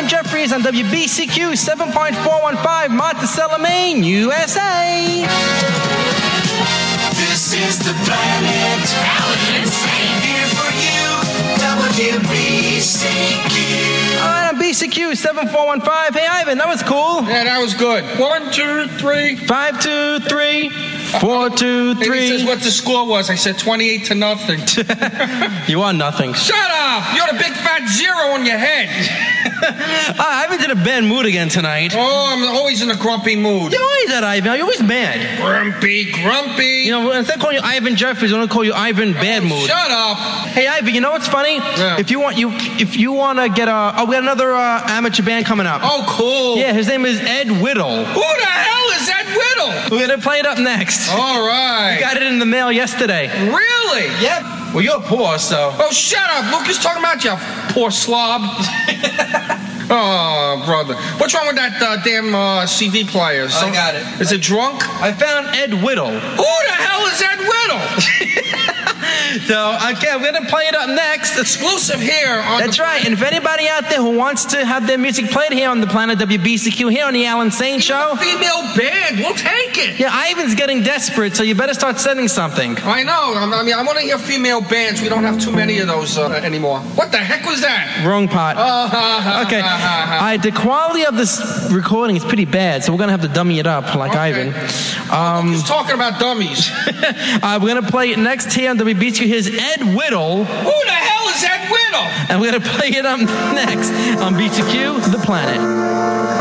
Ivan Jeffries on WBCQ 7.415, Monticello, Maine, USA. This is the planet. Alan Insane. Here for you, WBCQ. All right, on BCQ 7415. Hey, Ivan, that was cool. Yeah, that was good. 1, 2, 3. 5, 2, 3, 4, 2, 3. He says what the score was. I said 28-0. You are nothing. Shut up! You're the big fat zero in your head. Ivan's in a bad mood again tonight. Oh, I'm always in a grumpy mood. You're always that, Ivan. You're always mad. Grumpy. You know, instead of calling you Ivan Jeffries, I'm gonna call you Ivan Bad Mood. Shut up. Hey, Ivan, you know what's funny? Yeah. If you want to get we got another amateur band coming up. Oh, cool. Yeah, his name is Ed Whittle. Who the hell is Ed Whittle? We're gonna play it up next. All right. Got it in the mail yesterday. Really? Yep. Well, you're poor, so. Oh, shut up. Lucas talking about you, poor slob. Oh, brother. What's wrong with that damn CD player? I got it. Is it drunk? I found Ed Whittle. Who the hell is Ed Whittle? So, okay, we're gonna play it up next. Exclusive here on That's right. And if anybody out there who wants to have their music played here on the Planet WBCQ, here on the Alan Sane Show. Female band, we'll take it. Yeah, Ivan's getting desperate, so you better start sending something. I know. I mean, I want to hear female bands. We don't have too many of those anymore. What the heck was that? Wrong pot. Okay. All right, the quality of this recording is pretty bad, so we're going to have to dummy it up like Ivan. He's talking about dummies. We're going to play it next here on WBCQ. Here's Ed Whittle. Who the hell is Ed Whittle? And we're going to play it up next on BCQ, The Planet.